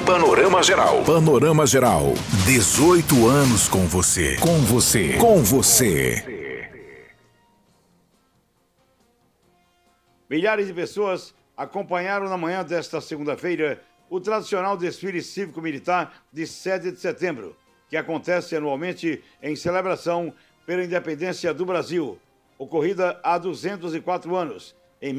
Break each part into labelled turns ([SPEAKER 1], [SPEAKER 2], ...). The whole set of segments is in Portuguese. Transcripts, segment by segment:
[SPEAKER 1] Panorama Geral. Panorama Geral. 18 anos com você. Com você. Com você.
[SPEAKER 2] Milhares de pessoas acompanharam na manhã desta segunda-feira o tradicional desfile cívico-militar de 7 de setembro, que acontece anualmente em celebração pela independência do Brasil, ocorrida há 204 anos, em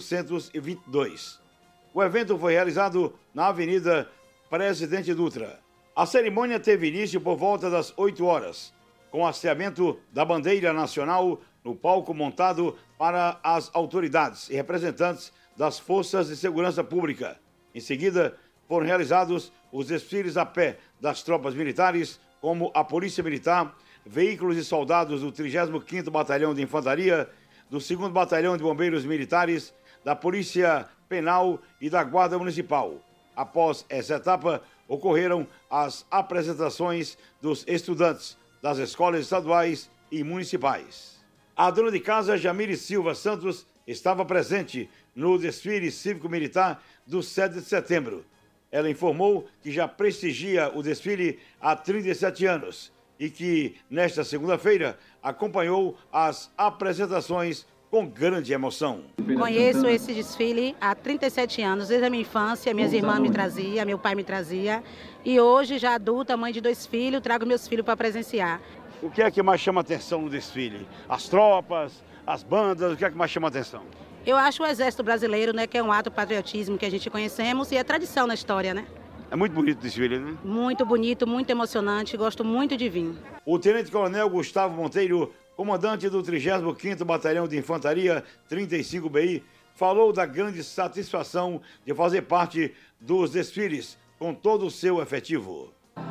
[SPEAKER 2] 1822. O evento foi realizado na Avenida Presidente Dutra. A cerimônia teve início por volta das 8 horas, com o hasteamento da bandeira nacional no palco montado para as autoridades e representantes das forças de segurança pública. Em seguida, foram realizados os desfiles a pé das tropas militares, como a Polícia Militar, veículos e soldados do 35º Batalhão de Infantaria, do 2º Batalhão de Bombeiros Militares, da Polícia Penal e da Guarda Municipal. Após essa etapa, ocorreram as apresentações dos estudantes das escolas estaduais e municipais. A dona de casa, Jamile Silva Santos, estava presente no desfile cívico-militar do 7 de setembro. Ela informou que já prestigia o desfile há 37 anos e que, nesta segunda-feira, acompanhou as apresentações com grande emoção.
[SPEAKER 3] Conheço esse desfile há 37 anos, desde a minha infância, minhas irmãs me traziam, meu pai me trazia. E hoje, já adulta, mãe de 2 filhos, trago meus filhos para presenciar.
[SPEAKER 2] O que é que mais chama atenção no desfile? As tropas, as bandas, o que é que mais chama atenção?
[SPEAKER 3] Eu acho o Exército Brasileiro, né, que é um ato de patriotismo que a gente conhecemos e é tradição na história, né?
[SPEAKER 2] É muito bonito o desfile, né?
[SPEAKER 3] Muito bonito, muito emocionante, gosto muito de vir.
[SPEAKER 2] O Tenente-Coronel Gustavo Monteiro, comandante do 35º Batalhão de Infantaria 35BI, falou da grande satisfação de fazer parte dos desfiles com todo o seu efetivo.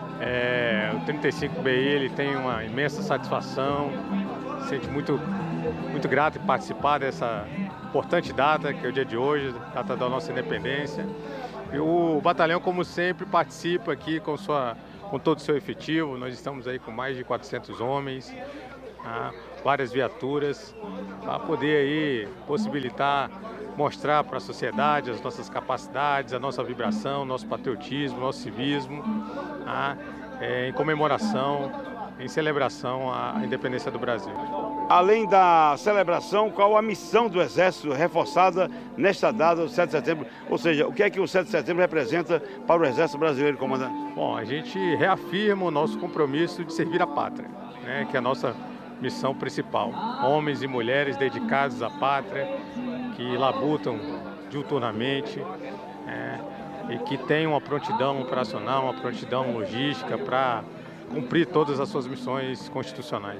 [SPEAKER 4] O 35BI ele tem uma imensa satisfação, se sente muito grato em participar dessa importante data, que é o dia de hoje, data da nossa independência. E o batalhão, como sempre, participa aqui com todo o seu efetivo. Nós estamos aí com mais de 400 homens, várias viaturas, para poder aí possibilitar, mostrar para a sociedade as nossas capacidades, a nossa vibração, nosso patriotismo, nosso civismo, em comemoração, em celebração à independência do Brasil.
[SPEAKER 2] Além da celebração, qual a missão do Exército reforçada nesta data do 7 de setembro? Ou seja, o que é que o 7 de setembro representa para o Exército Brasileiro, comandante?
[SPEAKER 4] Bom, a gente reafirma o nosso compromisso de servir a pátria, né, que é a nossa missão principal. Homens e mulheres dedicados à pátria, que labutam diuturnamente, e que têm uma prontidão operacional, uma prontidão logística para cumprir todas as suas missões constitucionais.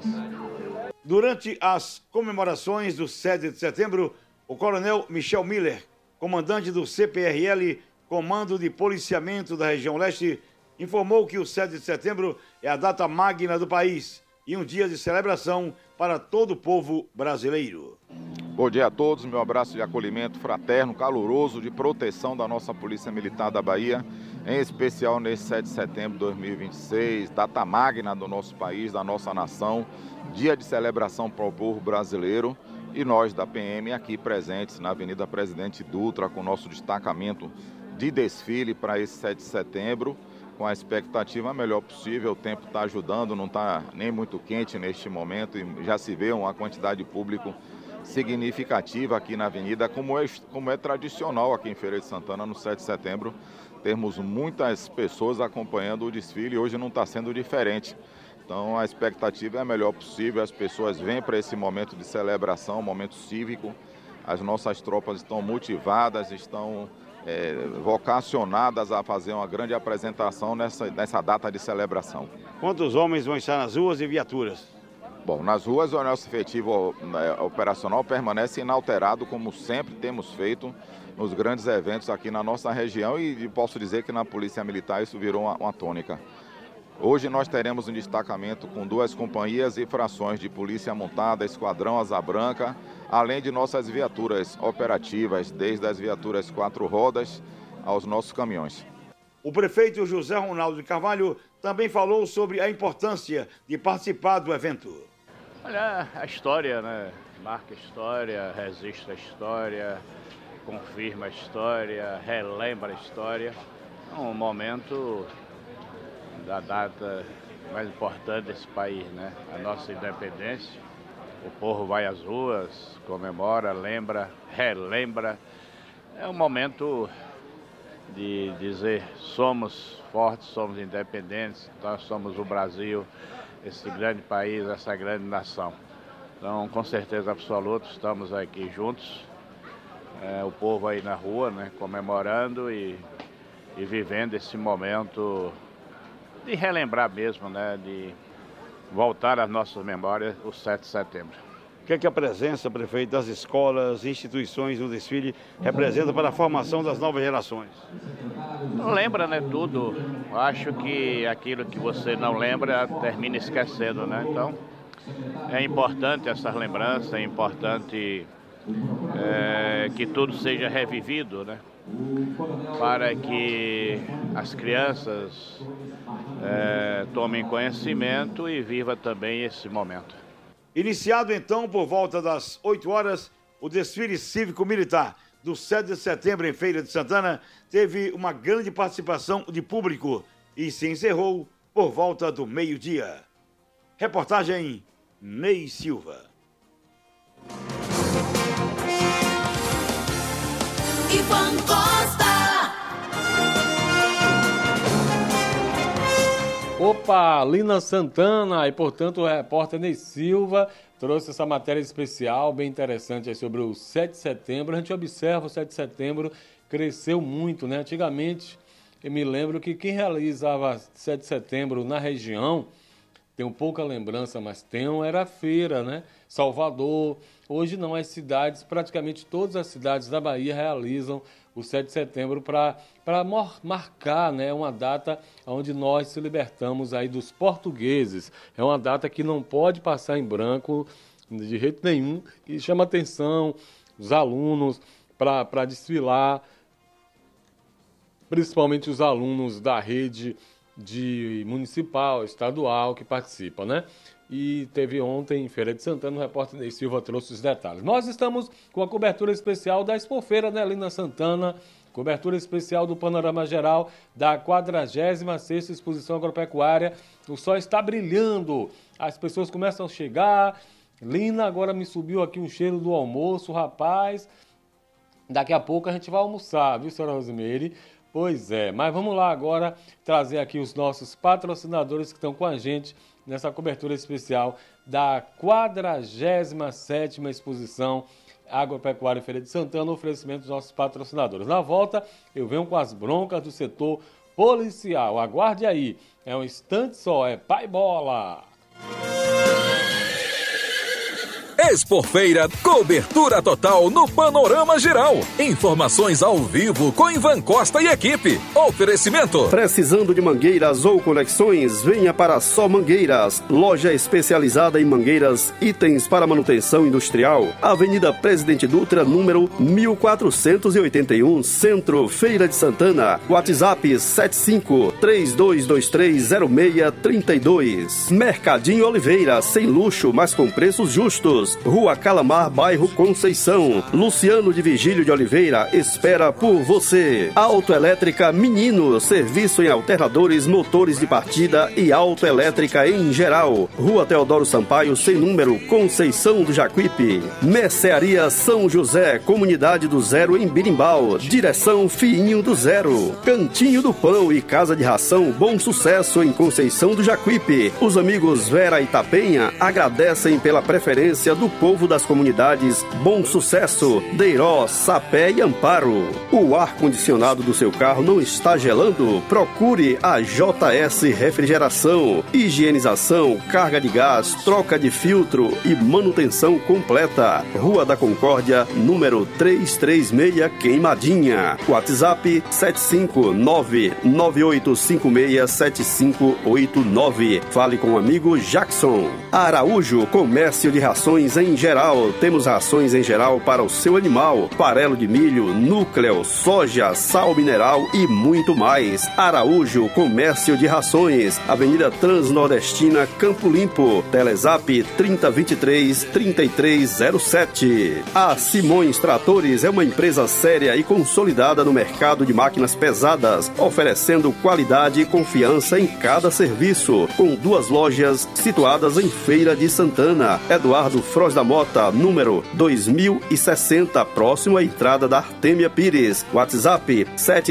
[SPEAKER 2] Durante as comemorações do 7 de setembro, o coronel Michel Miller, comandante do CPRL, Comando de Policiamento da Região Leste, informou que o 7 de setembro é a data magna do país e um dia de celebração para todo o povo brasileiro.
[SPEAKER 5] Bom dia a todos, meu abraço de acolhimento fraterno, caloroso, de proteção da nossa Polícia Militar da Bahia, em especial nesse 7 de setembro de 2026, data magna do nosso país, da nossa nação, dia de celebração para o povo brasileiro, e nós da PM aqui presentes na Avenida Presidente Dutra com o nosso destacamento de desfile para esse 7 de setembro, com a expectativa melhor possível. O tempo está ajudando, não está nem muito quente neste momento e já se vê uma quantidade de público significativa aqui na avenida, como é tradicional aqui em Feira de Santana no 7 de setembro. Temos muitas pessoas acompanhando o desfile e hoje não está sendo diferente. Então a expectativa é a melhor possível, as pessoas vêm para esse momento de celebração, momento cívico, as nossas tropas estão motivadas, estão vocacionadas a fazer uma grande apresentação nessa data de celebração.
[SPEAKER 2] Quantos homens vão estar nas ruas e viaturas?
[SPEAKER 5] Bom, nas ruas o nosso efetivo operacional permanece inalterado, como sempre temos feito nos grandes eventos aqui na nossa região, e posso dizer que na Polícia Militar isso virou uma tônica. Hoje nós teremos um destacamento com 2 companhias e frações de Polícia Montada, Esquadrão Asa Branca, além de nossas viaturas operativas, desde as viaturas 4 rodas aos nossos caminhões.
[SPEAKER 2] O prefeito José Ronaldo de Carvalho também falou sobre a importância de participar do evento.
[SPEAKER 6] Olha, a história, né? Marca a história, registra a história, confirma a história, relembra a história. Um momento da data mais importante desse país, né? A nossa independência. O povo vai às ruas, comemora, lembra, relembra. É um momento de dizer: somos fortes, somos independentes, nós somos o Brasil, esse grande país, essa grande nação. Então, com certeza absoluta, estamos aqui juntos, o povo aí na rua, né, comemorando e vivendo esse momento de relembrar mesmo, né, de voltar às nossas memórias o 7 de setembro.
[SPEAKER 2] O que é que a presença, prefeito, das escolas, instituições no desfile representa para a formação das novas gerações?
[SPEAKER 6] Lembra, né, tudo. Acho que aquilo que você não lembra termina esquecendo, né? Então, é importante essas lembranças, é importante que tudo seja revivido, né? Para que as crianças tomem conhecimento e vivam também esse momento.
[SPEAKER 2] Iniciado então por volta das 8 horas, o desfile cívico-militar do 7 de setembro em Feira de Santana teve uma grande participação de público e se encerrou por volta do meio-dia. Reportagem Ney Silva.
[SPEAKER 7] Ivan Costa.
[SPEAKER 8] Opa, Lina Santana e, portanto, o repórter Ney Silva trouxe essa matéria especial, bem interessante aí sobre o 7 de setembro. A gente observa o 7 de setembro cresceu muito, né? Antigamente, eu me lembro que quem realizava 7 de setembro na região, tenho pouca lembrança, mas era a feira, né? Salvador. Hoje não, as cidades, praticamente todas as cidades da Bahia realizam o 7 de setembro para marcar, né, uma data onde nós se libertamos aí dos portugueses. É uma data que não pode passar em branco de jeito nenhum e chama atenção os alunos para desfilar, principalmente os alunos da rede municipal, estadual que participam, né? E teve ontem em Feira de Santana, o repórter Ney Silva trouxe os detalhes. Nós estamos com a cobertura especial da Expofeira, né, Lina Santana? Cobertura especial do Panorama Geral da 46ª Exposição Agropecuária. O sol está brilhando, as pessoas começam a chegar. Lina, agora me subiu aqui um cheiro do almoço, rapaz. Daqui a pouco a gente vai almoçar, viu, senhora Rosimeire? Pois é, mas vamos lá agora trazer aqui os nossos patrocinadores que estão com a gente nessa cobertura especial da 47ª Exposição Agropecuária Feira de Santana, oferecimento dos nossos patrocinadores. Na volta, eu venho com as broncas do setor policial. Aguarde aí, é um instante só, é pai bola!
[SPEAKER 1] Expofeira, cobertura total no Panorama Geral. Informações ao vivo com Ivan Costa e equipe. Oferecimento.
[SPEAKER 9] Precisando de mangueiras ou conexões? Venha para Só Mangueiras. Loja especializada em mangueiras, itens para manutenção industrial. Avenida Presidente Dutra, número 1481, Centro, Feira de Santana. WhatsApp 75-3223-0632. Mercadinho Oliveira, sem luxo, mas com preços justos. Rua Calamar, bairro Conceição. Luciano de Vigílio de Oliveira espera por você. Autoelétrica Menino, serviço em alternadores, motores de partida e autoelétrica em geral. Rua Teodoro Sampaio, sem número, Conceição do Jacuípe. Mercearia São José, Comunidade do Zero em Birimbau. Direção Fiinho do Zero. Cantinho do Pão e Casa de Ração Bom Sucesso em Conceição do Jacuípe. Os amigos Vera e Tapenha agradecem pela preferência do povo das comunidades Bom Sucesso, Deiró, Sapé e Amparo. O ar-condicionado do seu carro não está gelando? Procure a JS Refrigeração. Higienização, carga de gás, troca de filtro e manutenção completa. Rua da Concórdia, número 336, Queimadinha. WhatsApp 759-9856-7589. Fale com o amigo Jackson. Araújo, comércio de rações em geral. Temos rações em geral para o seu animal, farelo de milho, núcleo, soja, sal mineral e muito mais. Araújo, comércio de rações, Avenida Transnordestina, Campo Limpo, Telezap 3023-3307. A Simões Tratores é uma empresa séria e consolidada no mercado de máquinas pesadas, oferecendo qualidade e confiança em cada serviço, com 2 lojas situadas em Feira de Santana. Eduardo Froz da Mota, número 2060, próximo à entrada da Artêmia Pires. WhatsApp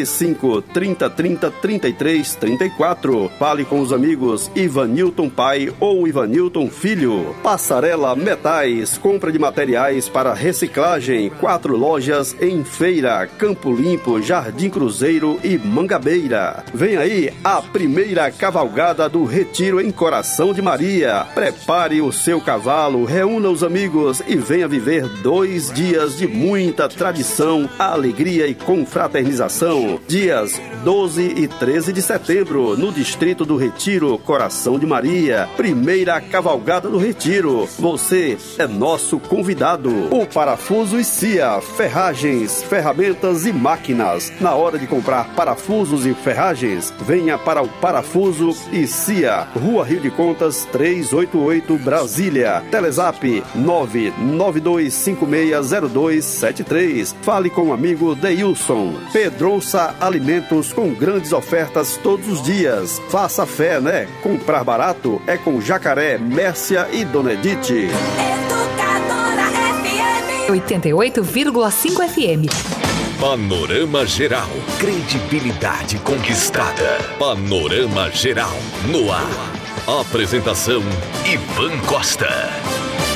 [SPEAKER 9] 75-3030-3334. Fale com os amigos Ivanilton Pai ou Ivanilton Filho. Passarela Metais, compra de materiais para reciclagem. 4 lojas em Feira, Campo Limpo, Jardim Cruzeiro e Mangabeira. Vem aí a primeira cavalgada do Retiro em Coração de Maria. Prepare o seu cavalo, reúna os amigos e venha viver 2 dias de muita tradição, alegria e confraternização. Dias 12 e 13 de setembro, no Distrito do Retiro, Coração de Maria. Primeira cavalgada do Retiro. Você é nosso convidado. O Parafuso e CIA, ferragens, ferramentas e máquinas. Na hora de comprar parafusos e ferragens, venha para o Parafuso e CIA, Rua Rio de Contas 388, Brasília. Telezap 992560273. Fale com o amigo Deilson. Pedroça Alimentos, com grandes ofertas todos os dias. Faça fé, né? Comprar barato é com Jacaré, Mércia e Dona Edith.
[SPEAKER 10] 88,5 FM.
[SPEAKER 1] Panorama Geral. Credibilidade conquistada. Panorama Geral. No ar. Apresentação: Ivan Costa.